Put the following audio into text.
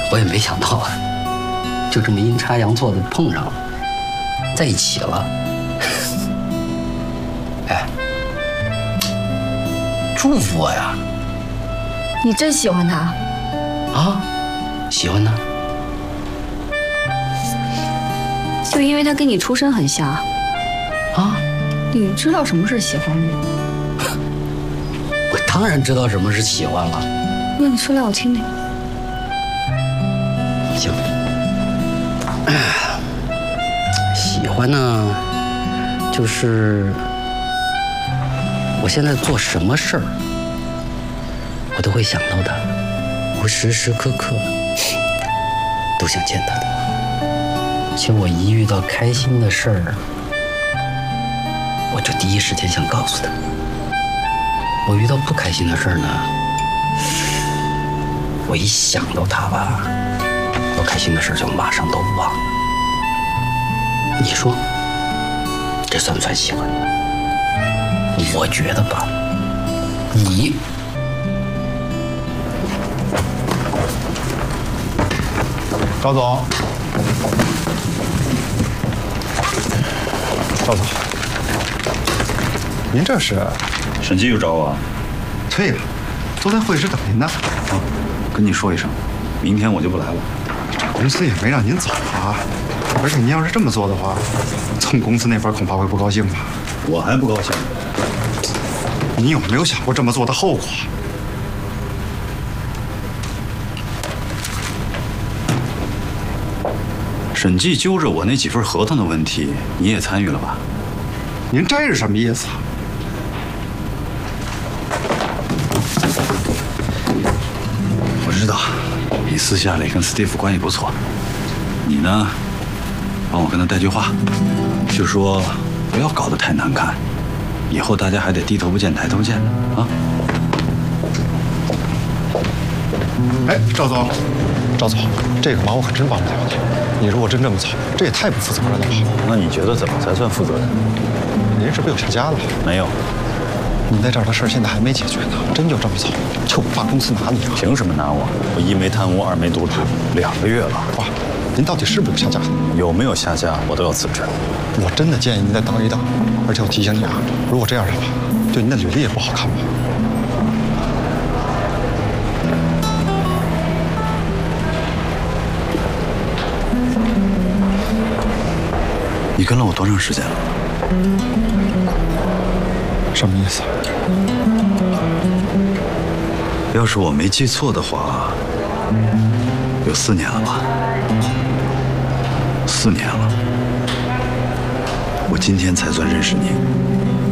我也没想到啊，就这么阴差阳错的碰上了，在一起了。哎，祝福我呀！ 你真喜欢他？ 啊，喜欢他。 就因为他跟你出身很像啊？ 你知道什么是喜欢吗？ 我当然知道什么是喜欢了。 那你说来我听听。 行。喜欢呢，就是我现在做什么事儿，我都会想到他，我时时刻刻都想见他的。且我一遇到开心的事儿，我就第一时间想告诉他。我遇到不开心的事儿呢，我一想到他吧，我开心的事就马上都忘了。你说，这算不算喜欢？我觉得吧，你赵总，赵总，您这是？ 审计又找我？ 对了，都在会议室等您呢。 啊，跟你说一声，明天我就不来了。 这公司也没让您走啊，而且您要是这么做的话，总公司那边恐怕会不高兴吧？ 我还不高兴。 你有没有想过这么做的后果？ 审计揪着我那几份合同的问题，你也参与了吧？ 您这是什么意思啊？ 我知道，你私下里跟斯蒂夫关系不错，你呢，帮我跟他带句话，就说不要搞得太难看，以后大家还得低头不见抬头见啊。 哎，赵总，这个忙我可真帮不了你。你如果真这么做，这也太不负责任了吧？ 那你觉得怎么才算负责任？ 您是不是有下家了？ 没有。 你在这儿的事儿现在还没解决呢，真就这么走，就不怕公司拿你啊？ 凭什么拿我？我一没贪污，二没渎职，2个月了。 哇，您到底是不是有下家？ 有没有下家，我都要辞职。 我真的建议您再等一等，而且我提醒你啊，如果这样的话，对您的履历也不好看吧？ 你跟了我多长时间了？ 什么意思？ 要是我没记错的话，有4年了吧？4年了，我今天才算认识你。